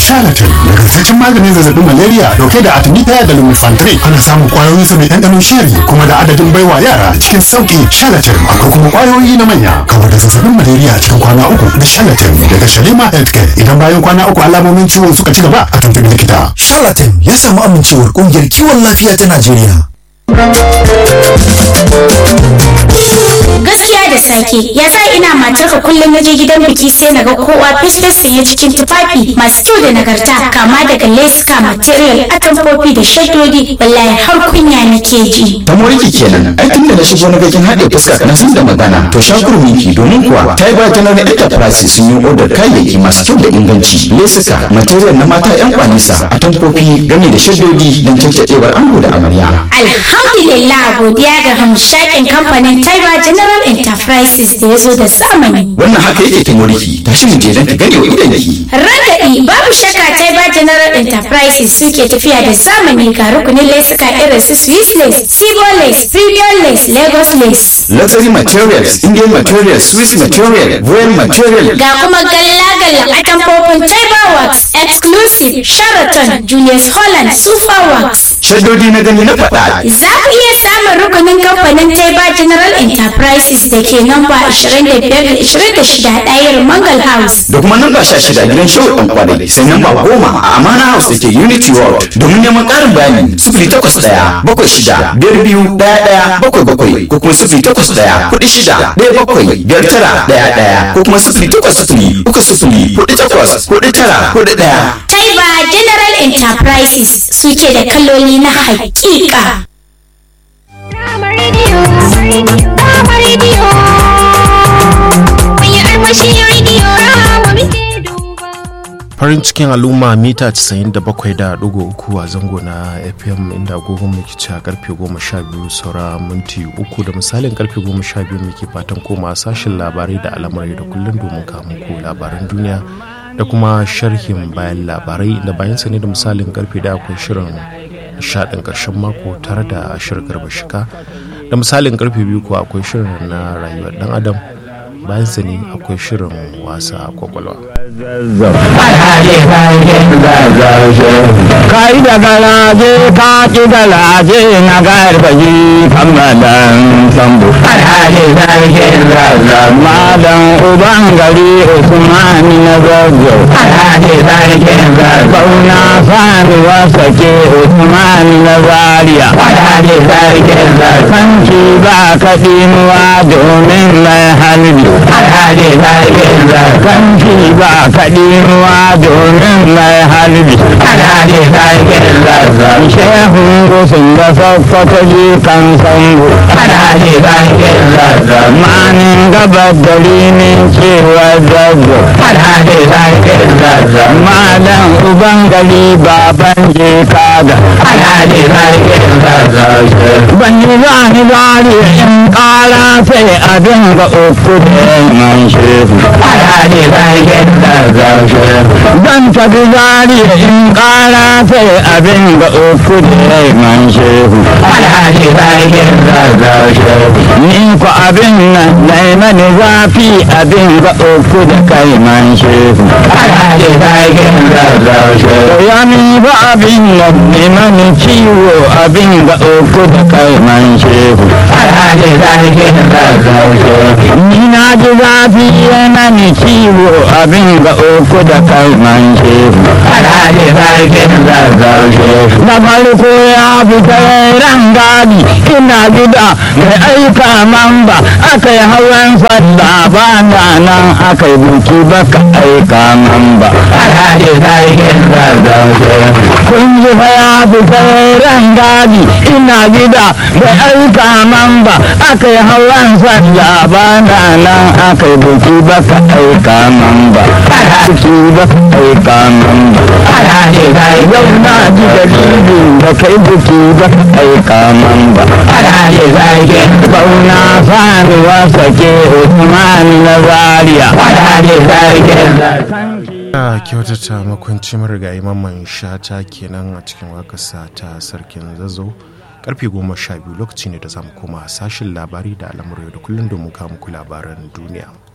Charlatan nagartaccen maganin zazzabin malaria dauke da artemisia da lumefantrine. Ana samun kwayoyin sa mai ɗanɗanon sheri kuma da adadin baiwa yara cikin sauki. Charlatan akwai kuma kwayoyi na manya. Kawar da zazzabin malaria cikin kwana 3 da Charlatan daga Shalima Healthcare. Idan bayan kwana 3 alamomin ciwon suka ci gaba a tuntuɓi likita. Charlatan ya samu amincewar ƙungiyar kiwon lafiya ta Najeriya. Gaskiya da sake ya sa ina matarka kullum naje gidan biki sai naga kowa fes sanye cikin tufafi masu kyau da nagarta, kama daga leska, material, atamfofi da shaddodi. Wallahi har kunya nake ji. Ta moriki kenan, ai tunda na shigo na gakin haɗe fuska na san da magana. To shakurminki domin kuwa Taiba General Enterprise sun yi odar kayayyaki masu kyau da inganci, lesuka, material na mata 'yan kwanisa, atamfofi game da shaddodi don caccacewar ango da amarya. Alhamdulillah, godiya ga hamshakin kamfanin Taiba General Enterprises da ya zo da zamani. Wannan haka yake ta moriki, tashi mu je don ka gane wa idanki. Ragaɗi babu shakka Taiba General Enterprises suke tafiya da zamani ga rukunin lesuka irin su Swiss lace, Sibo lace, Premium lace, Lagos lace. Luxury materials, Indian materials, Swiss material, Royal material. Ga kuma galla-galla atamfofin Taiba Works, Exclusive, Sheraton, Julius Holland, Super Works. Shaddodi na gani na faɗa. Za ku iya samun rukunin kamfanin Taiba General Enterprises da ke namba 25-26 ɗayar Mangal House. Da kuma namba 16 gidan Shehu ɗan Kwadai, sai namba 10 a Amana House da ke Unity World. Domin neman ƙarin bayani 081-76-22-11-77 ko kuma 081-46-17-59-11 ko kuma 080-30-48-4941. Taiba General Enterprises suke da kaloli na hakika. Farin cikin al'umma mita 97.3 a zango na FM inda agogon muke ci a karfe 12 saura minti 3 da misalin karfe 12 muke fatan koma sashen labarai da al'amurai da kullum domin kamun ku labaran duniya da kuma sharhin bayan labarai da bayan sani da misalin karfe da akwai shirin shaɗin ƙarshen mako tare da shirin garba shika da misalin karfe 2 ko akwai shirin na rayuwar dan adam bayan sani akwai shirin wasa kwakwalwa. Kai da garaje ka ki garaje na garbaji kammalan sambo. Malam uban gari Usmani na zazzo. Bauna sani wasa ke Usmani na zariya. Kanki ba kaɗinuwa domin mai halbi. Kanki ba kaɗinuwa domin mai halbi. Shehun gusun da saffata jikan sambo. Manin gabar dalilin cewa zazzo. Malam uban gari baban je kaga. Bani zani zari in ƙara sai abin ga uku da man shehu. Ban tafi zari in ƙara sai abin ga uku da man shehu. Ni ku abin nan nai mani zafi abin ga uku da kai man shehu. Ya mi ba abin nan ne mani ciwo abin ga uku da kai man shehu. Ni na ji zafi yana ni ciwo abin ga uku da kai man shehu. Na farko ya fita ran gadi ina gida mai aika man ba aka yi hawan sallah ba na nan aka yi buki ba ka aika man ba. Kun ji fa ya fita ran gadi ina gida mai aika man ba aka yi hawan sallah ba na nan aka yi buki ba ka aika man ba. Buki ba ka aika man ba. Yau na ji dalilin da kai buki ba ka aika man ba. Bauna sani wasa ke Usmani na zariya. a kyautata makwanci marigayi Mamman Shata kenan a cikin wakarsa ta sarkin zazzau. Karfe 12 lokaci ne da zamu koma sashin labari da al'amuran da kullum domin kawo muku labaran duniya.